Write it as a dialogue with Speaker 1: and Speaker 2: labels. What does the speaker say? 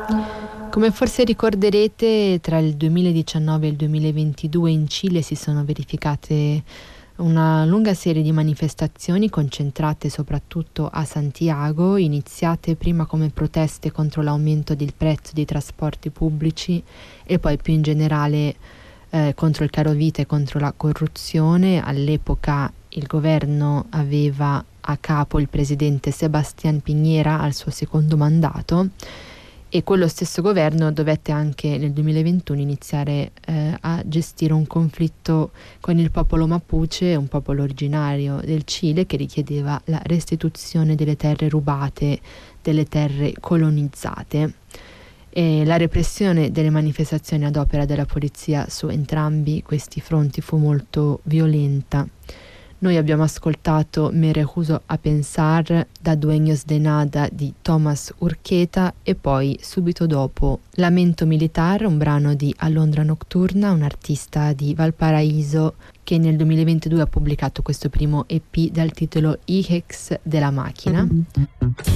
Speaker 1: Come forse ricorderete, tra il 2019 e il 2022 in Cile si sono verificate una lunga serie di manifestazioni concentrate soprattutto a Santiago, iniziate prima come proteste contro l'aumento del prezzo dei trasporti pubblici e poi più in generale contro il carovita e contro la corruzione. All'epoca il governo aveva a capo il presidente Sebastián Piñera al suo secondo mandato, e quello stesso governo dovette anche nel 2021 iniziare a gestire un conflitto con il popolo Mapuche, un popolo originario del Cile che richiedeva la restituzione delle terre rubate, delle terre colonizzate. E la repressione delle manifestazioni ad opera della polizia su entrambi questi fronti fu molto violenta. Noi abbiamo ascoltato Me rehuso a pensar da Dueños de Nada di Thomas Urqueta e poi subito dopo Lamento Militar, un brano di Alondra Nocturna, un artista di Valparaíso che nel 2022 ha pubblicato questo primo EP dal titolo Ihex de la Máquina.